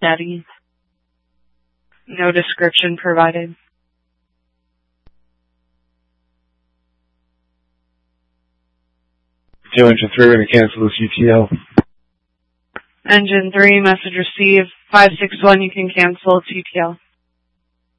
Steady. No description provided. TTL Engine 3, we're going to cancel this UTL. Engine 3, message received. 561, you can cancel TTL.